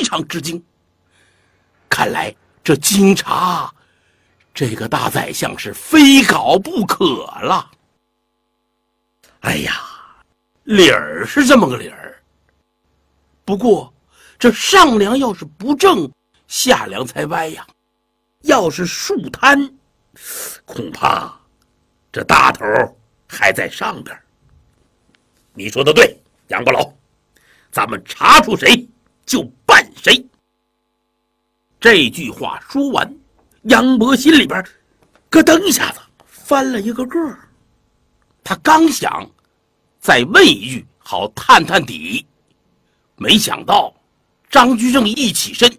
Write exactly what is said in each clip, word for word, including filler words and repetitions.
常吃惊。看来这京察这个大宰相是非搞不可了。哎呀，理儿是这么个理儿，不过这上梁要是不正，下梁才歪呀。要是树摊，恐怕这大头还在上边。你说的对，杨伯老，咱们查出谁就办谁。这句话说完，杨伯心里边咯噔一下子翻了一个个。他刚想再问一句好探探底，没想到张居正一起身：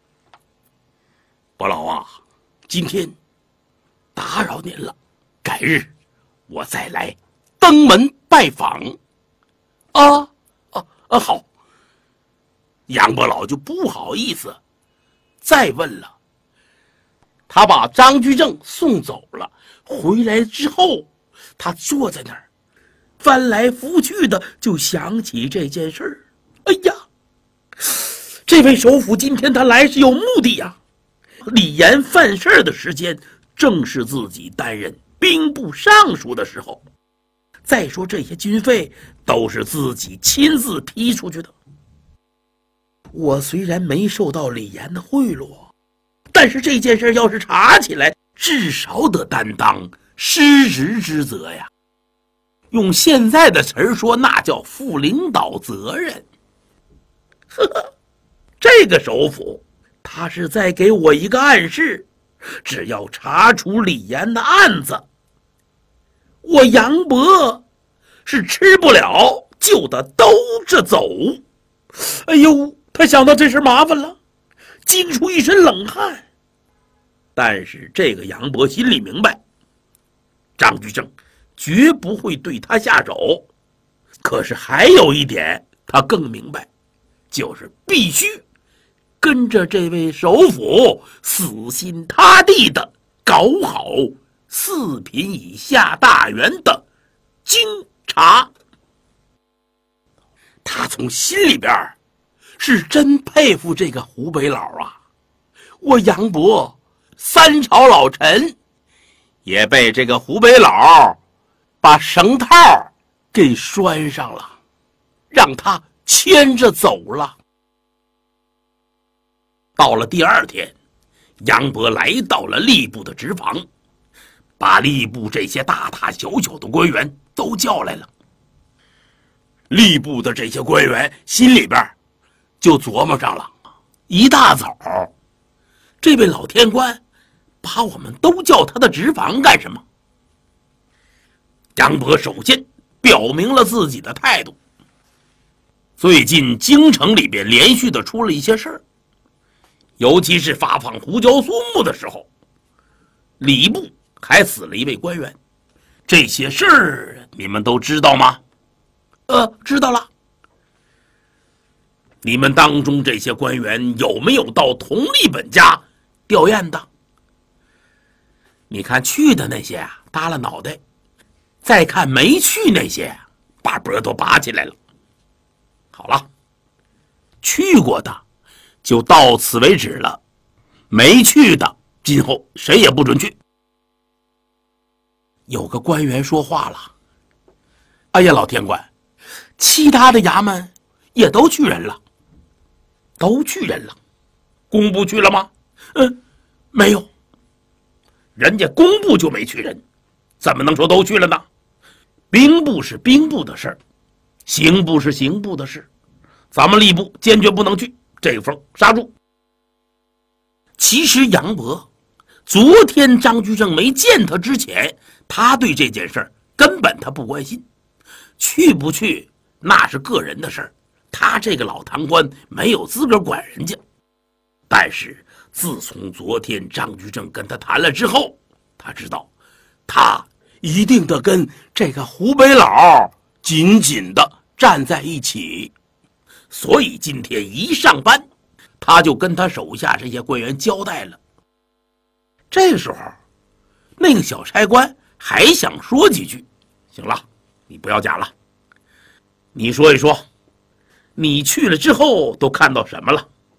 伯老啊，今天打扰您了，改日我再来登门拜访。啊啊啊！好。杨伯老就不好意思再问了。他把张居正送走了，回来之后，他坐在那儿，翻来覆去的就想起这件事儿。哎呀，这位首辅今天他来是有目的呀。李严犯事儿的时间正是自己担任兵部尚书的时候，再说这些军费都是自己亲自批出去的。我虽然没受到李严的贿赂，但是这件事要是查起来，至少得担当失职之责呀。用现在的词儿说，那叫负领导责任。呵呵，这个首辅他是在给我一个暗示，只要查出李严的案子，我杨伯是吃不了就得兜着走。哎呦，他想到这事麻烦了，惊出一身冷汗。但是这个杨伯心里明白，张居正绝不会对他下手。可是还有一点他更明白，就是必须跟着这位首辅死心塌地的搞好四品以下大员的京察。他从心里边是真佩服这个湖北佬啊。我杨伯三朝老臣也被这个湖北佬把绳套给拴上了，让他牵着走了。到了第二天，杨伯来到了吏部的职房，把吏部这些大大小小的官员都叫来了。吏部的这些官员心里边就琢磨上了，一大早这位老天官把我们都叫他的职房干什么？杨伯首先表明了自己的态度。最近京城里边连续的出了一些事儿，尤其是发放胡椒松木的时候，礼部还死了一位官员。这些事儿你们都知道吗？呃，知道了。你们当中这些官员有没有到佟立本家吊唁的？你看去的那些啊，耷拉脑袋；再看没去那些，把脖都拔起来了。好了，去过的就到此为止了，没去的今后谁也不准去。有个官员说话了：哎呀，老天官，其他的衙门也都去人了。都去人了，工部去了吗？嗯，没有。人家工部就没去人，怎么能说都去了呢？兵部是兵部的事儿，刑部是刑部的事，咱们吏部坚决不能去，这个风刹住。其实杨伯昨天张居正没见他之前，他对这件事儿根本他不关心，去不去那是个人的事儿，他这个老堂官没有资格管人家。但是自从昨天张居正跟他谈了之后，他知道他一定得跟这个湖北佬紧紧的站在一起。所以今天一上班，他就跟他手下这些官员交代了。这个时候那个小差官还想说几句，行了，你不要讲了，你说一说你去了之后都看到什么了？